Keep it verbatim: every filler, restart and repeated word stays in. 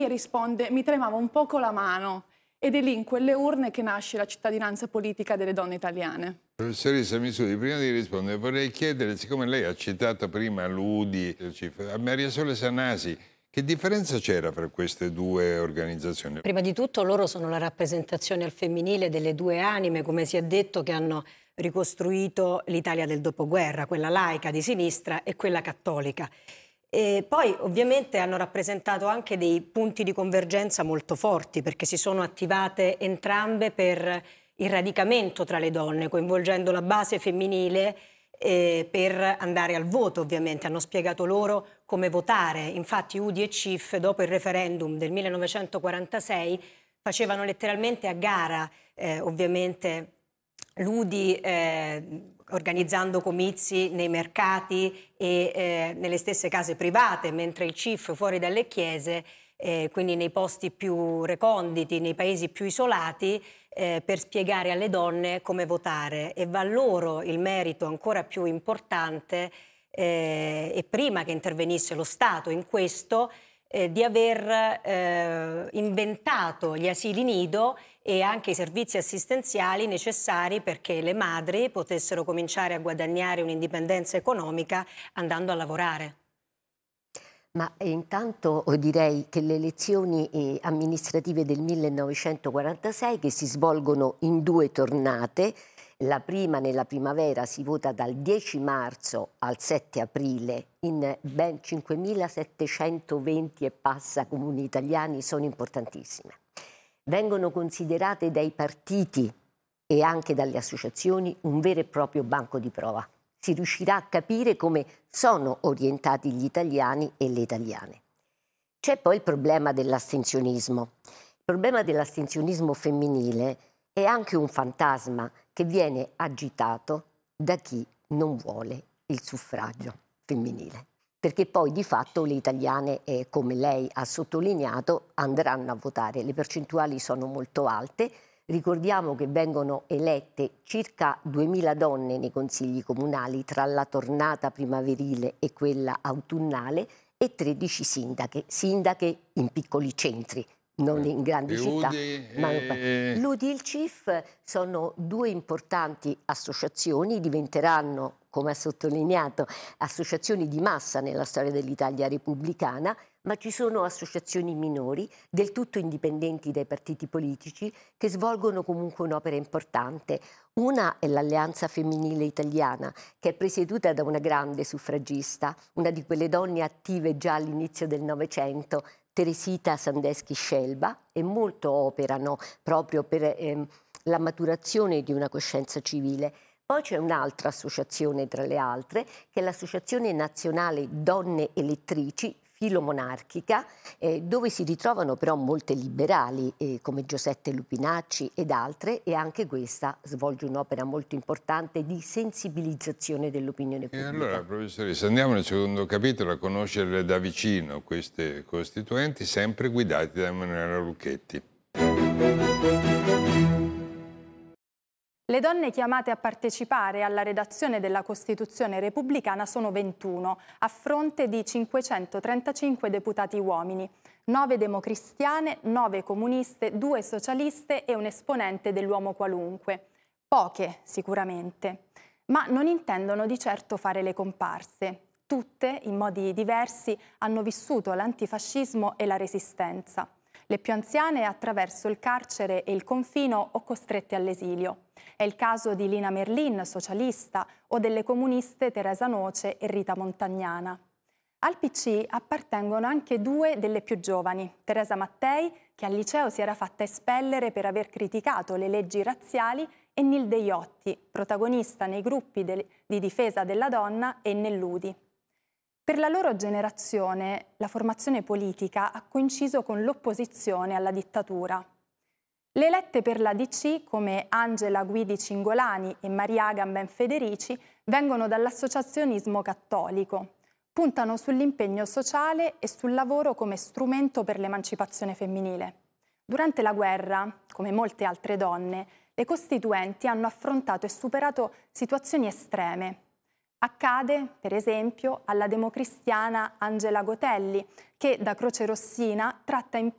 risponde: mi tremava un poco la mano. Ed è lì, in quelle urne, che nasce la cittadinanza politica delle donne italiane. Professoressa Misuri, prima di rispondere vorrei chiedere, siccome lei ha citato prima l'U D I, a Maria Sole Sanasi, che differenza c'era fra queste due organizzazioni? Prima di tutto loro sono la rappresentazione al femminile delle due anime, come si è detto, che hanno ricostruito l'Italia del dopoguerra, quella laica di sinistra e quella cattolica. E poi ovviamente hanno rappresentato anche dei punti di convergenza molto forti, perché si sono attivate entrambe per il radicamento tra le donne, coinvolgendo la base femminile eh, per andare al voto. Ovviamente hanno spiegato loro come votare. Infatti U D I e C I F, dopo il referendum del millenovecentoquarantasei, facevano letteralmente a gara, eh, ovviamente l'U D I eh, organizzando comizi nei mercati e eh, nelle stesse case private, mentre il C I F fuori dalle chiese, eh, quindi nei posti più reconditi, nei paesi più isolati, eh, per spiegare alle donne come votare. E va loro il merito ancora più importante, eh, e prima che intervenisse lo Stato in questo, eh, di aver eh, inventato gli asili nido e anche i servizi assistenziali necessari perché le madri potessero cominciare a guadagnare un'indipendenza economica andando a lavorare. Ma intanto direi che le elezioni eh, amministrative del millenovecentoquarantasei, che si svolgono in due tornate, la prima nella primavera si vota dal dieci marzo al sette aprile in ben cinquemilasettecentoventi e passa comuni italiani, sono importantissime. Vengono considerate dai partiti e anche dalle associazioni un vero e proprio banco di prova. Si riuscirà a capire come sono orientati gli italiani e le italiane. C'è poi il problema dell'astensionismo. Il problema dell'astensionismo femminile è anche un fantasma che viene agitato da chi non vuole il suffragio femminile. Perché poi di fatto le italiane, eh, come lei ha sottolineato, andranno a votare. Le percentuali sono molto alte. Ricordiamo che vengono elette circa duemila donne nei consigli comunali tra la tornata primaverile e quella autunnale e tredici sindache, sindache in piccoli centri, non in grandi città. L'U D I e il C I F sono due importanti associazioni, diventeranno, come ha sottolineato, associazioni di massa nella storia dell'Italia repubblicana, ma ci sono associazioni minori, del tutto indipendenti dai partiti politici, che svolgono comunque un'opera importante. Una è l'Alleanza Femminile Italiana, che è presieduta da una grande suffragista, una di quelle donne attive già all'inizio del Novecento, Teresita Sandeschi-Scelba, e molto operano proprio per ehm, la maturazione di una coscienza civile. Poi c'è un'altra associazione tra le altre, che è l'Associazione Nazionale Donne Elettrici, filomonarchica, eh, dove si ritrovano però molte liberali eh, come Giosette Lupinacci ed altre, e anche questa svolge un'opera molto importante di sensibilizzazione dell'opinione pubblica. E allora, professoressa, andiamo nel secondo capitolo a conoscere da vicino queste costituenti, sempre guidati da Emanuela Lucchetti. Le donne chiamate a partecipare alla redazione della Costituzione repubblicana sono ventuno, a fronte di cinquecentotrentacinque deputati uomini, nove democristiane, nove comuniste, due socialiste e un esponente dell'uomo qualunque. Poche, sicuramente, ma non intendono di certo fare le comparse. Tutte, in modi diversi, hanno vissuto l'antifascismo e la resistenza. Le più anziane attraverso il carcere e il confino o costrette all'esilio. È il caso di Lina Merlin, socialista, o delle comuniste Teresa Noce e Rita Montagnana. Al P C appartengono anche due delle più giovani, Teresa Mattei, che al liceo si era fatta espellere per aver criticato le leggi razziali, e Nilde Iotti, protagonista nei gruppi di difesa della donna e nell'U D I. Per la loro generazione, la formazione politica ha coinciso con l'opposizione alla dittatura. Le elette per la D C, come Angela Guidi Cingolani e Maria Agamben Federici, vengono dall'associazionismo cattolico. Puntano sull'impegno sociale e sul lavoro come strumento per l'emancipazione femminile. Durante la guerra, come molte altre donne, le costituenti hanno affrontato e superato situazioni estreme. Accade, per esempio, alla democristiana Angela Gotelli, che da crocerossina tratta in